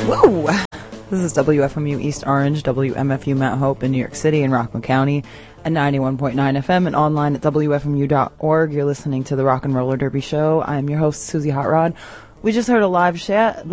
Whoa! This is WFMU East Orange, WMFU Mount Hope in New York City and Rockland County, at 91.9 FM and online at WFMU.org. You're listening to the Rock and Roller Derby Show. I'm your host, Susie Hot Rod. We just heard a live set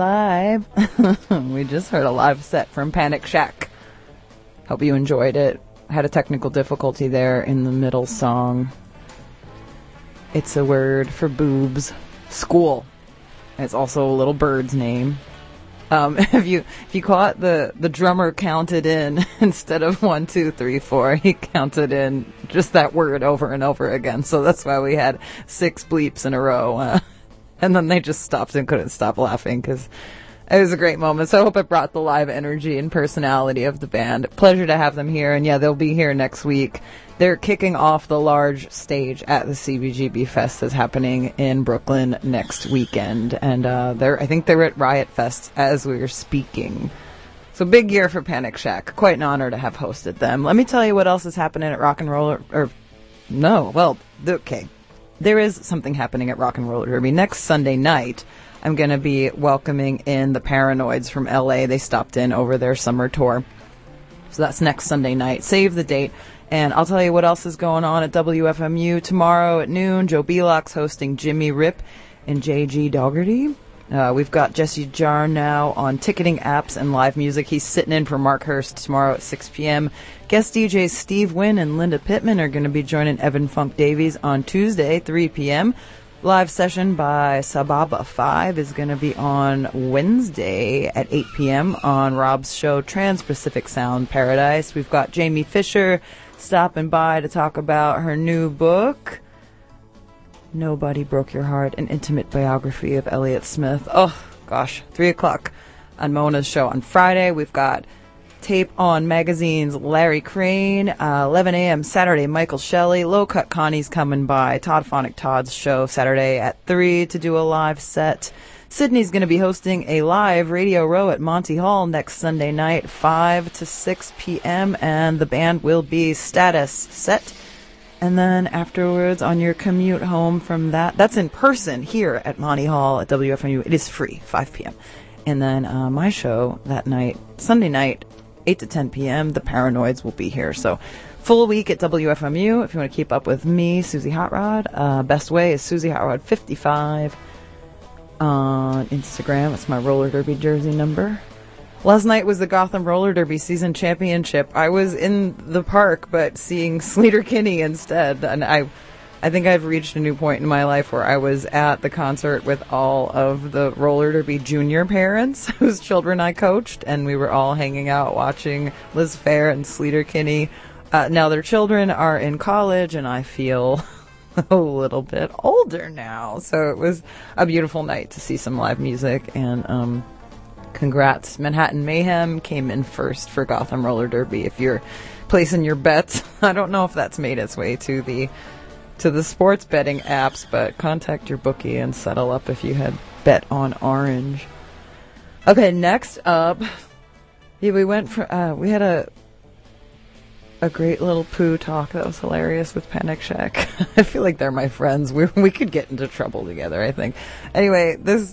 from Panic Shack. Hope you enjoyed it. Had a technical difficulty there in the middle song. It's a word for boobs. School. It's also a little bird's name. If you caught the drummer counted in instead of 1, 2, 3, 4, he counted in just that word over and over again. So that's why we had 6 bleeps in a row. And then they just stopped and couldn't stop laughing because it was a great moment. So I hope it brought the live energy and personality of the band. Pleasure to have them here. And yeah, they'll be here next week. They're kicking off the large stage at the CBGB Fest that's happening in Brooklyn next weekend. And I think they're at Riot Fest as we were speaking. So big year for Panic Shack. Quite an honor to have hosted them. Let me tell you what else is happening at Rock and Roller. Okay. There is something happening at Rock and Roller Derby. Next Sunday night, I'm going to be welcoming in the Paranoids from LA. They stopped in over their summer tour. So that's next Sunday night. Save the date. And I'll tell you what else is going on at WFMU tomorrow at noon. Joe Belock's hosting Jimmy Rip and JG Dougherty. We've got Jesse Jarnow on ticketing apps and live music. He's sitting in for Mark Hurst tomorrow at 6 p.m. Guest DJs Steve Wynn and Linda Pittman are going to be joining Evan Funk Davies on Tuesday, 3 p.m. Live session by Sababa 5 is going to be on Wednesday at 8 p.m. on Rob's show Trans-Pacific Sound Paradise. We've got Jamie Fisher stopping by to talk about her new book, Nobody Broke Your Heart, an intimate biography of Elliott Smith. Oh, gosh, 3 o'clock on Mona's show on Friday. We've got Tape On Magazine's Larry Crane, 11 a.m. Saturday, Michael Shelley. Low Cut Connie's coming by. Todd Phonic Todd's show Saturday at 3 to do a live set. Sydney's going to be hosting a live Radio Row at Monty Hall next Sunday night, 5 to 6 p.m., and the band will be Status Set. And then afterwards, on your commute home from that's in person here at Monty Hall at WFMU. It is free, 5 p.m. And then my show that night, Sunday night, 8 to 10 p.m., the Paranoids will be here. So full week at WFMU. If you want to keep up with me, Susie Hot Rod, best way is Susie Hot Rod 55 on Instagram. It's my roller derby jersey number. Last night was the Gotham Roller Derby season championship. I was in the park, but seeing Sleater Kinney instead. And I think I've reached a new point in my life where I was at the concert with all of the roller derby junior parents whose children I coached, and we were all hanging out watching Liz Phair and Sleater Kinney. Now their children are in college, and I feel a little bit older now. So it was a beautiful night to see some live music, and congrats. Manhattan Mayhem came in first for Gotham Roller Derby. If you're placing your bets, I don't know if that's made its way to the sports betting apps, but contact your bookie and settle up if you had bet on Orange. Okay, next up, yeah, we had a great little poo talk that was hilarious with Panic Shack. I feel like they're my friends. We could get into trouble together, I think. Anyway, this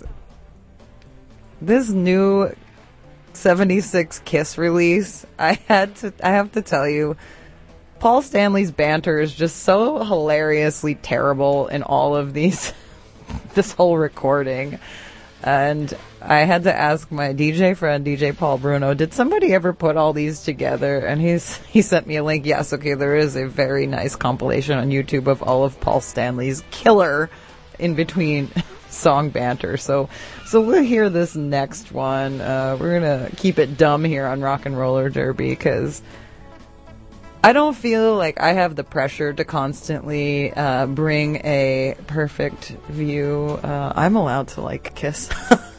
new 76 Kiss release, I have to tell you, Paul Stanley's banter is just so hilariously terrible in all of this whole recording. And I had to ask my DJ friend, DJ Paul Bruno, did somebody ever put all these together? And he sent me a link. Yes, okay, there is a very nice compilation on YouTube of all of Paul Stanley's killer in between song banter. So we'll hear this next one. We're going to keep it dumb here on Rock and Roller Derby because I don't feel like I have the pressure to constantly bring a perfect view. I'm allowed to Kiss.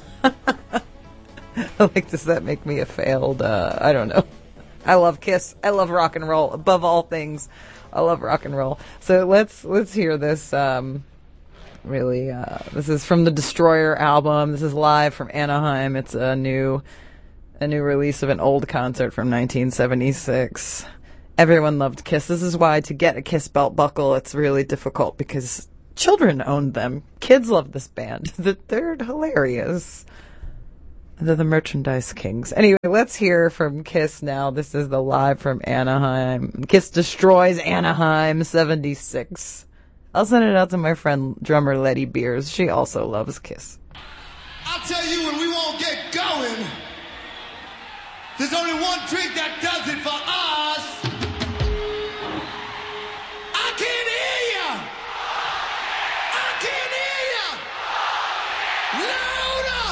Does that make me a failed? I don't know. I love Kiss. I love rock and roll. Above all things, I love rock and roll. So let's hear this. This is from the Destroyer album. This is live from Anaheim. It's a new release of an old concert from 1976. Everyone loved Kiss. This is why to get a Kiss belt buckle, it's really difficult because children owned them. Kids love this band. They're hilarious. They're the merchandise kings. Anyway, let's hear from Kiss now. This is the live from Anaheim. Kiss destroys Anaheim 76. I'll send it out to my friend drummer Letty Beers. She also loves Kiss. I'll tell you when we won't get going, there's only one drink that does it for us.